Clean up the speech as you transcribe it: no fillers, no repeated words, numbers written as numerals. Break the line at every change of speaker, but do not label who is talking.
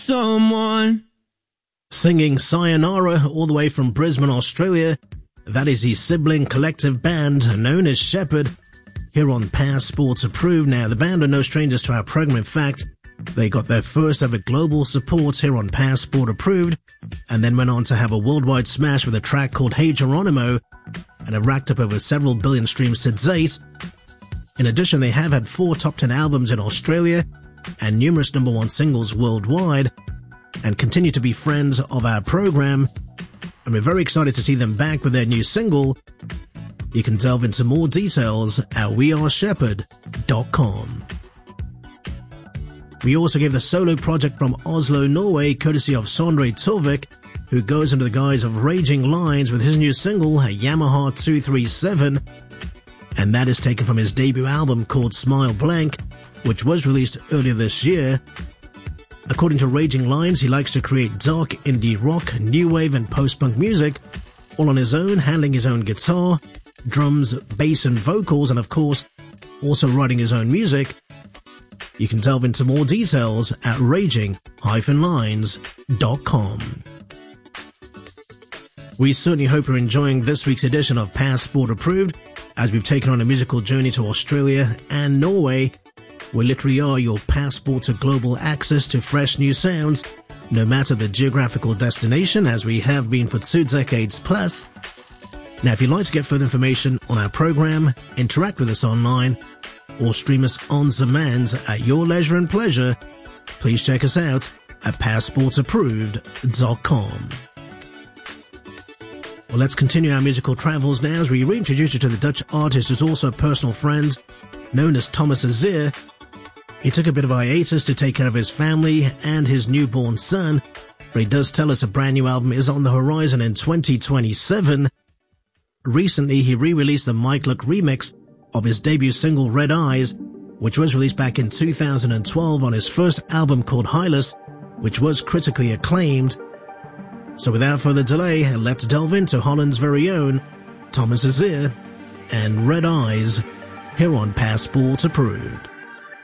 someone.
Singing Sayonara all the way from Brisbane, Australia, that is his sibling collective band known as Shepherd, here on Passport Approved. Now, the band are no strangers to our program. In fact, they got their first ever global support here on Passport Approved, and then went on to have a worldwide smash with a track called Hey Geronimo, and have racked up over several billion streams to date. In addition, they have had 4 top 10 albums in Australia and numerous number 1 singles worldwide, and continue to be friends of our program, and we're very excited to see them back with their new single. You can delve into more details at weareshepherd.com. We also gave the solo project from Oslo, Norway, courtesy of Sondre Torvik, who goes under the guise of Raging Lines with his new single, Yamaha 237, and that is taken from his debut album called Smile Blank, which was released earlier this year. According to Raging Lines, he likes to create dark indie rock, new wave and post-punk music, all on his own, handling his own guitar, drums, bass and vocals, and of course, also writing his own music. You can delve into more details at raging-lines.com. We certainly hope you're enjoying this week's edition of Passport Approved, as we've taken on a musical journey to Australia and Norway. We literally are your passport to global access to fresh new sounds, no matter the geographical destination, as we have been for 2 decades plus. Now, if you'd like to get further information on our program, interact with us online, or stream us on demand at your leisure and pleasure, please check us out at passportapproved.com. Well, let's continue our musical travels now as we reintroduce you to the Dutch artist who's also a personal friend, known as Thomas Azir. He took a bit of hiatus to take care of his family and his newborn son, but he does tell us a brand new album is on the horizon in 2027. Recently, he re-released the Mike Luck remix of his debut single Red Eyes, which was released back in 2012 on his first album called Hylas, which was critically acclaimed. So without further delay, let's delve into Holland's very own Thomas Azir and Red Eyes here on Passport Approved.